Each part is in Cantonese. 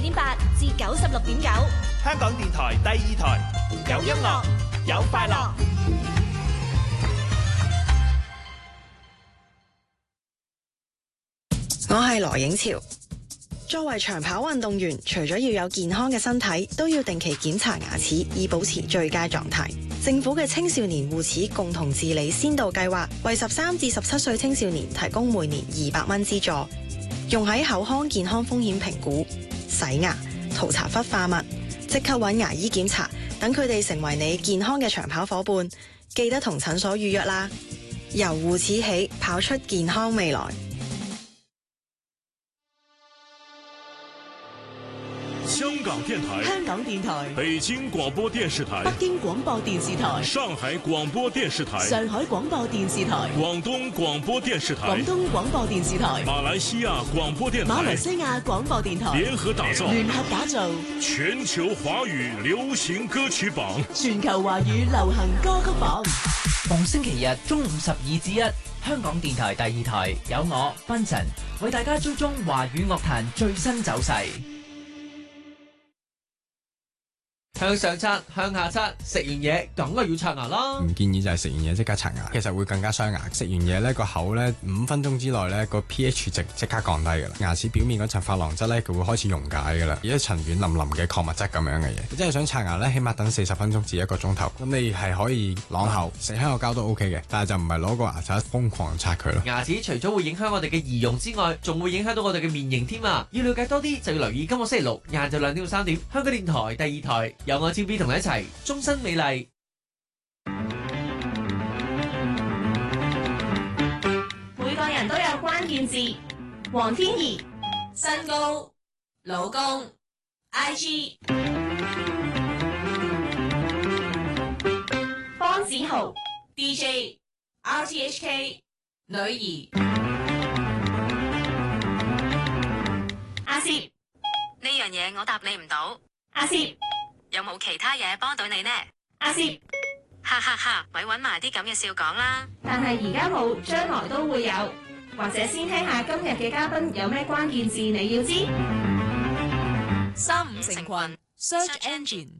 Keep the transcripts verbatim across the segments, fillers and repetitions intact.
點八至九十六點九， 香港電台第二台，有音樂，有快樂。 我係羅影潮。作為長跑運動員，除咗要有健康嘅身體，都要定期檢查牙齒，以保持最佳狀態。政府嘅青少年護齒共同治理先導計劃，為十三至十七歲青少年提供每年二百蚊資助，用喺口腔健康風險評估、洗牙、塗搽氟化物，即刻揾牙醫檢查，等佢哋成為你健康嘅長跑夥伴。記得同診所預約啦。由護齒起，跑出健康未來。 香港電台、 香港電台、 北京廣播電視台、 北京廣播電視台、 上海廣播電視台、 上海廣播電視台、 廣東廣播電視台、 廣東廣播電視台、 馬來西亞廣播電台、 馬來西亞廣播電台聯合打造、 聯合打造全球華語流行歌曲榜、 全球華語流行歌曲榜。 逢星期日中午十二至一，香港電台第二台有我賓晨為大家追蹤華語樂壇最新走勢。向上刷，向下刷，食完嘢梗係要刷牙啦。 唔建議就係食完嘢即刻刷牙，其實會更加傷牙。食完嘢呢個口呢，五分鐘之內呢個 pH 值即刻降低㗎啦。牙齒表面嗰層琺瑯質呢，佢會開始溶解㗎啦，而一層軟腍腍嘅礦物質咁樣嘅嘢。你真係想刷牙呢，起碼等四十分鐘至一個鐘頭。咁你係可以啷口食香口膠都 OK 嘅，但係就唔係攞個牙刷瘋狂刷佢咯。 牙齒除咗會影響我哋嘅儀容之外，仲會影響到我哋嘅面型添啊！要了解多啲就要留意今個星期六晏晝兩點到三點，香港電台第二台有我 T V 同你一齊終身美麗。 每個人都有關鍵字：黃天怡、身高、老公、I G、方子豪、D J、R T H K、女兒、阿攝。 呢樣嘢我答你唔到。 阿攝。 有冇其他嘢幫到你呢？ 阿攝， 哈哈哈，咪搵埋啲咁嘅笑講啦。 但係而家冇，將來都會有。或者先聽下今日嘅嘉賓有咩關鍵字你要知。 三五成群 Search Engine。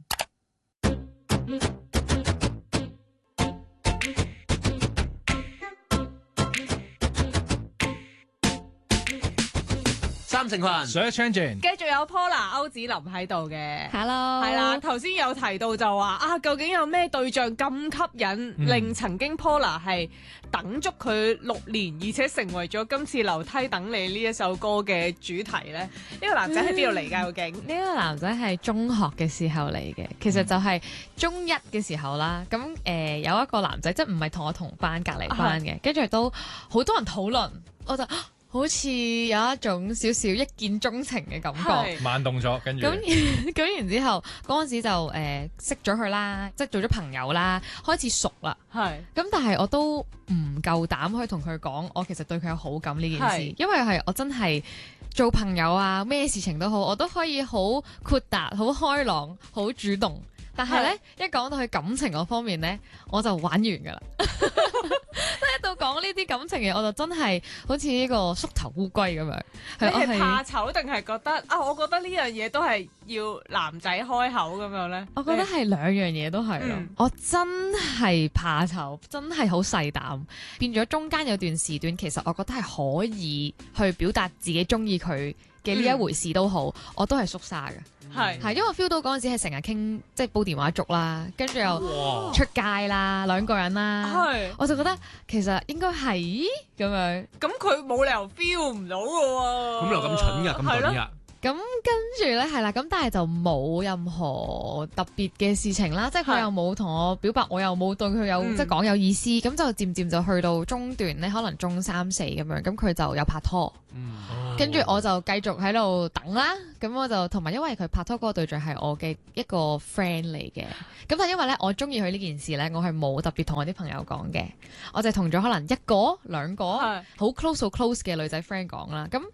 三成群 Search Engine， 繼續有 Paula 歐子林喺度嘅 ，Hello， 係啦，頭先有提到就話啊，究竟有咩對象咁吸引，嗯、令曾經 Paula 係等足佢六年，而且成為咗今次樓梯等你呢一首歌嘅主題咧？呢、呢個男仔喺邊度嚟㗎？究竟呢個男仔係中學嘅時候嚟嘅，其實就係中一嘅時候啦。咁誒、呃、有一個男仔，即係唔係同我同班隔離班嘅，跟住都好多人討論，我就。好似有一種少少一見鐘情嘅感覺， 慢動作跟住咁咁然之後嗰陣時就誒、呃、識咗佢啦，即係做咗朋友啦，開始熟啦。係咁，但係我都唔夠膽去同佢講，我其實對佢有好感呢件事，因為係我真係做朋友啊，咩事情都好，我都可以好豁達、好開朗、好主動。但係咧，一講到佢感情嗰方面咧，我就玩完㗎啦。即係一到講呢啲感情嘅，我就真係好似呢個縮頭烏龜咁樣。 你係怕醜定係覺得啊？我覺得呢樣嘢都係要男仔開口咁樣咧。 我覺得係兩樣嘢都係咯。嗯、我真係怕醜，真係好細膽。變咗中間有段時段，其實我覺得係可以去表達自己中意佢嘅呢一回事都好，嗯、我都係縮沙嘅。係，係，因為我 feel 到嗰陣時係成日傾，即係煲電話粥啦，跟住又出街啦，兩個人啦，係，我就覺得其實應該係咁樣， 咁佢冇理由 feel 唔到嘅喎， 咁又咁蠢㗎，咁蠢㗎。 咁跟住咧係啦，咁但係就冇任何特別嘅事情啦，即係佢又冇同我表白，我又冇對佢有、嗯、即係講有意思，咁就漸漸就去到中段咧，可能中三四咁樣，咁佢就有拍拖，嗯、跟住我就繼續喺度等啦，咁我就同埋因為佢拍拖嗰個對象係我嘅一個 friend 嚟嘅，咁但係因為咧我中意佢呢件事咧，我係冇特別同我啲朋友講嘅，我就同咗可能一個兩個好 close 好 close 嘅女仔 friend 講啦，咁。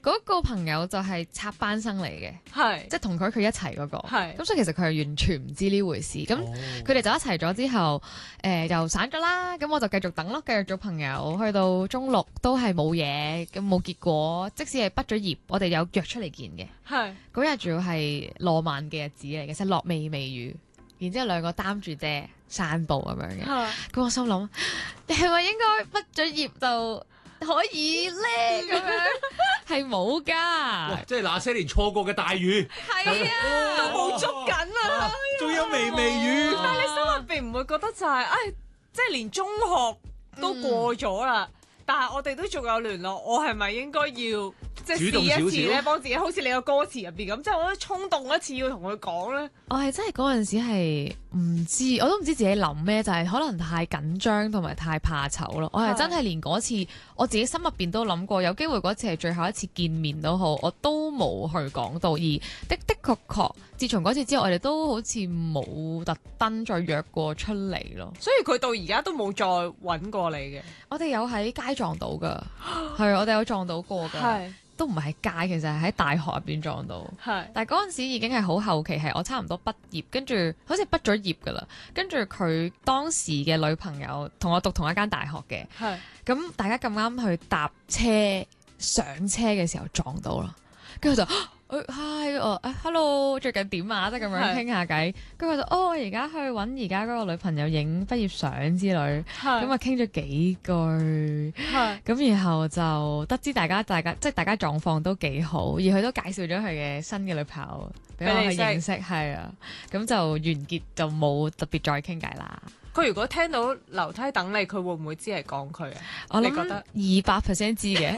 嗰個朋友就係插班生嚟嘅， 係即係同佢佢一齊嗰個， 係咁所以其實佢係完全唔知呢回事。咁佢哋就一齊咗之後，誒又散咗啦。咁我就繼續等咯，繼續做朋友，去到中六都係冇嘢，咁冇結果。即使係畢咗業，我哋有約出嚟見嘅。 係嗰日仲要係浪漫嘅日子嚟嘅，即係落微微雨，然之後兩個擔住遮散步咁樣嘅。咁我心諗，你係咪應該畢咗業就可以咧？咁樣係冇噶， 即係那些年錯過嘅大雨， 係啊， 都冇捉緊啊， 仲有微微雨。 但係你心入邊唔會覺得就係，唉，即係連中學都過咗啦，但係我哋都仲有聯絡，我係咪應該要？即係試一次咧，幫自己好似你個歌詞入邊咁，即係我都衝動一次要同佢講咧。 我係真係嗰陣時係唔知，我都唔知自己諗咩，就係、是、可能太緊張同埋太怕醜咯。我係真係連嗰次我自己心入邊都諗過，有機會嗰次係最後一次見面都好，我都冇去講到。而的的確確，自從嗰次之後，我哋都好似冇特登再約過出嚟咯。 所以佢到而家都冇再揾過你嘅。 我哋有喺街撞到㗎，係我哋有撞到過㗎。都唔係喺街，其實係喺大學入邊撞到。係，但係嗰陣時已經係好後期，係我差唔多畢業，跟住好似畢咗業㗎啦。跟住佢當時嘅女朋友同我讀同一間大學嘅。係，咁大家咁啱去搭車上車嘅時候撞到啦，跟住就。誒 hi 哦誒 hello 最近點啊？即係咁樣傾下偈，跟住就哦我而家去揾而家嗰個女朋友影畢業相之類，咁啊傾咗幾句，咁然後就得知大家大家即係大家狀況都幾好，而佢都介紹咗佢嘅新嘅女朋友俾我去認識，係啊，咁就完結就冇特別再傾偈啦。 佢如果聽到樓梯等你，佢會唔會知係講佢啊？ 我諗二百 percent 知嘅。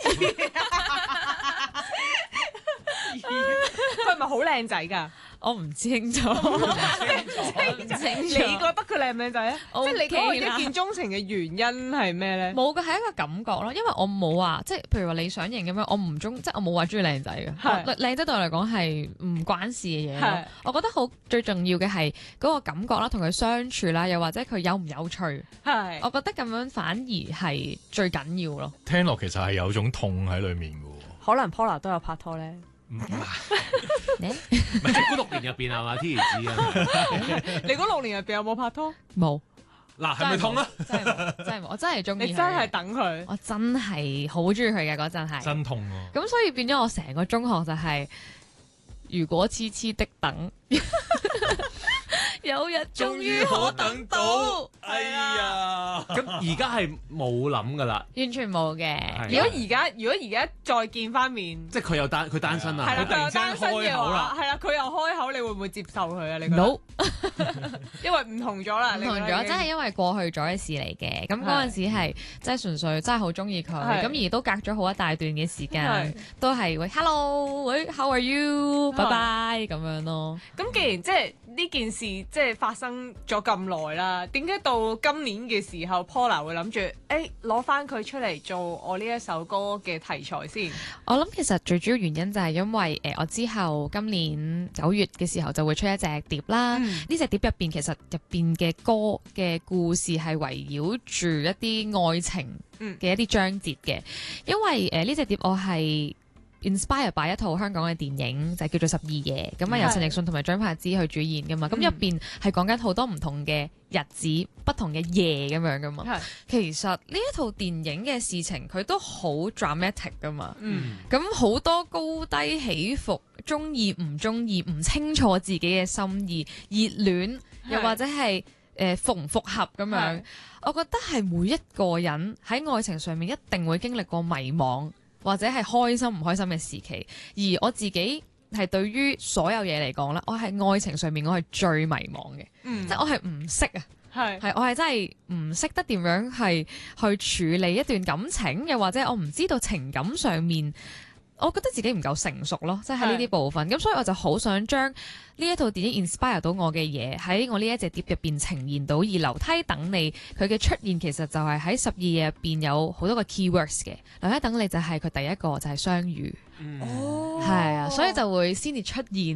佢係咪好靚仔㗎？ 我唔清楚，唔清楚。 你覺得佢靚唔靚仔啊？即係你嗰個一見鍾情嘅原因係咩咧？ 冇嘅，係一個感覺咯。因為我冇話，即係譬如話理想型咁樣，我唔中，即係我冇話中意靚仔嘅。靚仔對我嚟講係唔關事嘅嘢咯。我覺得好最重要嘅係嗰個感覺啦，同佢相處啦，又或者佢有唔有趣。係，我覺得咁樣反而係最緊要咯。 聽落其實係有種痛喺裡面嘅。 可能 Paula 都有拍拖咧。 唔係，唔係嗰六年入邊係嘛？T 兒子啊！ 你嗰六年入邊有冇拍拖？ 冇。 嗱，係咪痛啊？ 真係冇，真係冇，我真係中意佢。 你真係等佢？ 我真係好中意佢嘅嗰陣係。 真痛喎！ 咁所以變咗我成個中學就係、是，如果痴痴的等。有日終於可等到， 哎呀！咁而家係冇諗噶啦， 完全冇嘅。 如果而家，如果而家再見翻面， 即係佢又單，佢單身啊， 佢突然之間開口啦， 係啦，佢又開口，你會唔會接受佢啊？你覺得？ No 因為唔同咗啦， 唔同咗，真係因為過去咗嘅事嚟嘅。咁嗰陣時係即係純粹真係好中意佢，咁而都隔咗好一大段嘅時間，都係喂 hello，喂 how are you，拜拜咁樣咯。 咁既然即係呢件事即係發生咗咁耐啦，點解到今年嘅時候 Paula 會諗住誒攞翻佢出嚟做我呢一首歌嘅題材先？ 我諗其實最主要原因就係因為誒、呃、我之後今年九月嘅時候就會出一隻碟啦。呢隻、嗯、碟入邊其實入邊嘅歌嘅故事係圍繞住一啲愛情嘅一啲章節嘅，因為誒呢隻碟我係inspire by 一套香港嘅電影就係、是、叫做《十二夜》，咁啊由陳奕迅同埋張柏芝去主演噶嘛，咁入邊係講緊好多唔同嘅日子、不同嘅夜咁樣噶嘛。是其實呢一套電影嘅事情佢都好 dramatic 噶嘛，咁好、嗯、多高低起伏，中意唔中意，唔清楚自己嘅心意，熱戀又或者係誒復唔復合咁樣，是我覺得係每一個人喺愛情上面一定會經歷過迷惘。或者係開心唔開心嘅時期，而我自己係對於所有嘢嚟講咧，我係愛情上面我係最迷茫嘅，嗯、即係我係唔識啊，係係我係真係唔識得點樣係去處理一段感情，又或者我唔知道情感上面，我覺得自己唔夠成熟咯，即係喺呢啲部分，咁是所以我就好想將呢一套電影 inspire 到我嘅嘢喺我呢一隻碟入邊呈現到，而樓梯等你佢嘅出現其實就係喺十二夜入邊有好多個 keywords 嘅，樓梯等你就係佢第一個就係相遇，哦，係啊，所以就會先至出現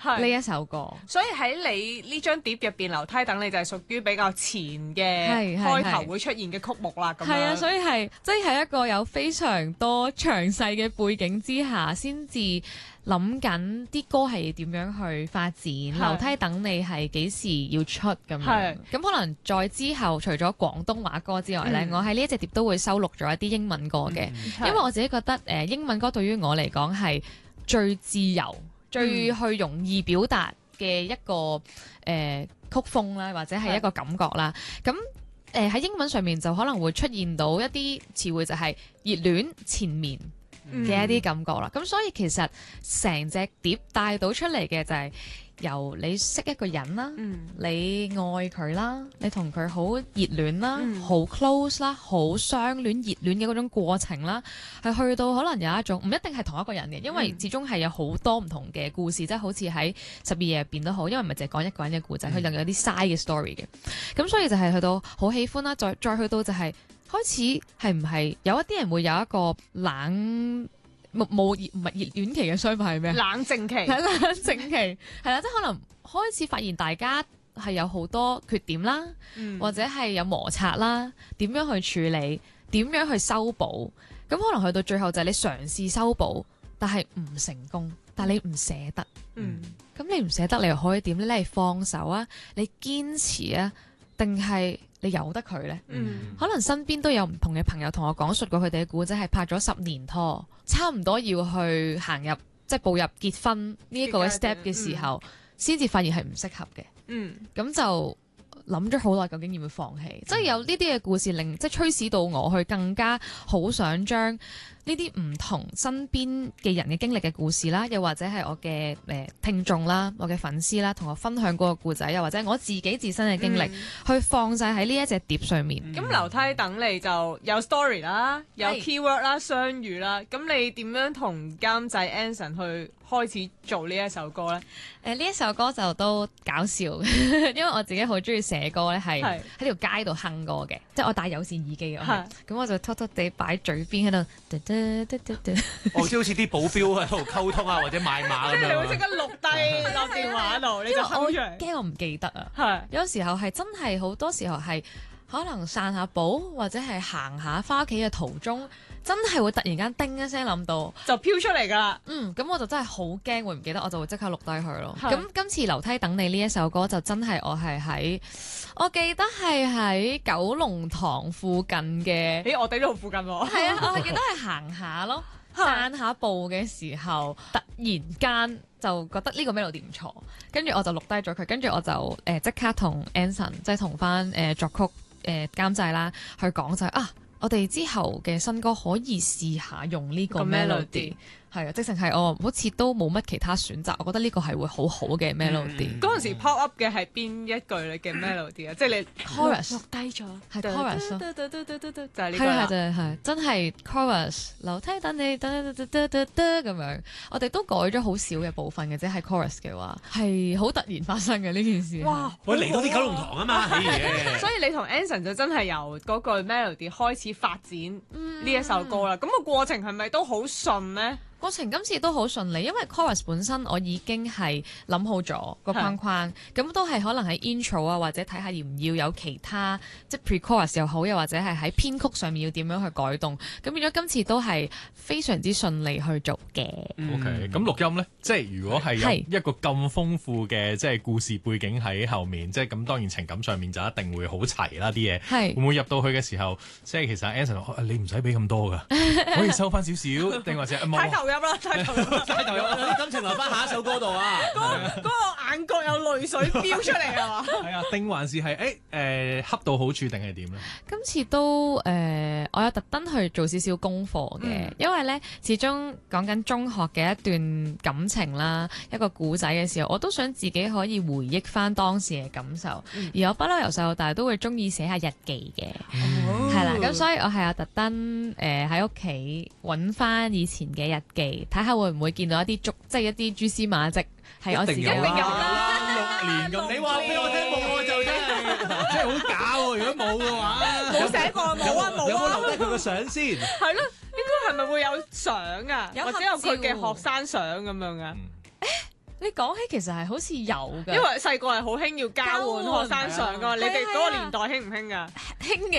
呢一首歌。 所以喺你呢張碟入邊，樓梯等你就係屬於比較前嘅開頭會出現嘅曲目啦。咁樣係啊，所以係即係一個有非常多詳細嘅背景之下，先至諗緊啲歌係點樣去發展。樓梯等你係幾時要出咁樣？咁可能再之後，除咗廣東話歌之外呢，嗯、我喺呢一隻碟都會收錄咗一啲英文歌嘅，嗯、因為我自己覺得誒、呃、英文歌對於我嚟講係最自由、最去容易表達嘅一個誒、呃、曲風啦，或者係一個感覺啦。咁誒喺英文上面就可能會出現到一啲詞彙，就係熱戀、纏綿嘅一啲感覺啦。咁、嗯、所以其實成隻碟帶到出嚟嘅就係由你識一個人啦，嗯、你愛佢啦，你同佢好熱戀啦，好、嗯、close 啦，好相戀熱戀嘅嗰種過程啦，係去到可能有一種唔一定係同一個人嘅，因為始終係有好多唔同嘅故事，即係、嗯、好似喺十二夜入邊都好，因為唔係淨係講一個人嘅故仔，佢仲、嗯、有啲 side 嘅 story 嘅。咁所以就係去到好喜歡啦，再再去到就係、是、開始係唔係有一啲人會有一個冷。冇冇熱唔係熱戀期嘅相反係咩？冷靜期係冷靜期係啦，即係可能開始發現大家係有好多缺點啦，嗯、或者係有摩擦啦，點樣去處理？點樣去修補？咁可能去到最後就係你嘗試修補，但係唔成功，但係你唔捨得。嗯，咁你唔捨得，你又可以點咧？你係放手啊？你堅持啊？定係你由得佢呢？嗯、可能身邊都有唔同嘅朋友同我講述過佢哋嘅故仔，係拍咗十年拖，差唔多要去行入即係步入結婚呢一個 step 嘅時候，先至、嗯、發現係唔適合嘅。咁、嗯、就諗咗好耐，究竟要唔要放棄？即係、嗯、有呢啲嘅故事令即係驅使到我去更加好想將呢啲唔同身邊嘅人嘅經歷嘅故事啦，又或者係我嘅誒、呃、聽眾啦，我嘅粉絲啦，同我分享嗰個故仔，又或者我自己自身嘅經歷，嗯、去放晒喺呢一隻碟上面。咁樓、嗯、梯等你就有 story 啦，有 keyword 啦，雙語啦。咁你點樣同監製 Anson 去開始做呢一首歌呢？誒、呃，呢一首歌就都搞笑，因為我自己好中意寫歌咧，係喺條街度哼歌嘅，即係我戴有線耳機嘅，咁是我就偷偷地擺嘴邊喺度。 哦，即係好似啲保鏢喺度溝通啊，或者買馬咁樣。即係你會即刻錄低落電話度，你就哼出嚟。 驚我唔記得啊！ 係是有時候係真係好多時候係可能散下步，或者係行下翻屋企嘅途中，真係會突然間叮一聲諗到就飄出嚟㗎啦。 嗯，咁我就真係好驚會唔記得，我就會即刻錄低佢咯。咁是今次樓梯等你呢一首歌就真係我係喺，我記得係喺九龍塘附近嘅。 咦，我哋呢度附近喎。 係啊，我係記得係行下咯，散下步嘅時候，突然間就覺得呢個 melody 唔錯，跟住我就錄低咗佢，跟住我就誒即、呃、刻同 Anson 即係同翻誒作曲誒監製啦去講就係、是、啊。我哋之後嘅新歌可以試下用呢個 melody，係啊，即係係我好似都冇乜其他選擇，我覺得呢個係會好好嘅 melody。 嗰陣時 pop up 嘅係邊一句你嘅 melody 啊？即係你 chorus 錄低咗， 係 chorus 就係呢個啦。 係係真係 chorus， 樓梯等你等等等等等咁樣。我哋都改咗好少嘅部分嘅啫，係 chorus 嘅話係好突然發生嘅呢件事。 哇！ 我嚟到啲九龍塘啊嘛， 所以你同 Anson 就真係由嗰句 melody 開始發展呢一首歌啦。咁個過程係咪都好順呢？ 過程今次都好順利，因為 chorus 本身我已經係諗好咗個框框，咁都係可能喺 intro 啊，或者睇下要唔要有其他即係 pre-chorus 又好，又或者係喺編曲上面要點樣去改動，咁變咗今次都係非常之順利去做嘅。 OK，咁錄音呢，即係如果係有一個咁豐富嘅即係故事背景喺後面，即係咁當然情感上面就一定會好齊啦啲嘢。係會唔會入到去嘅時候，即係其實 Anson 你唔使俾咁多㗎，可以收翻少少，定或者太投入啦，太投入啦， 太投入啦！啲感情留翻下一首歌度啊！ 嗰嗰個眼角有淚水飆出嚟係嘛？ 係啊，定還是係誒誒恰到好處定係點咧？ 今次都誒、呃，我有特登去做少少功課嘅，嗯、因為咧始終講緊中學嘅一段感情啦，一個故仔嘅時候，我都想自己可以回憶翻當時嘅感受。嗯、而我不嬲由細到大都會中意寫下日記嘅，係啦、嗯，咁所以我係有特登誒喺屋企揾翻以前嘅日記，睇下會唔會見到一啲足，即係一啲蛛絲馬跡，係我自己一定有啦，六年咁，你話俾我聽冇我就真係真係好假喎！如果冇嘅話， 冇寫過冇啊冇啊， 有冇留低佢個相先？ 係咯，應該係咪會有相啊？或者有佢嘅學生相咁樣啊？誒， 你講起其實係好似有㗎， 因為細個係好興要交換學生相㗎嘛，你哋嗰個年代興唔興㗎？ 興嘅。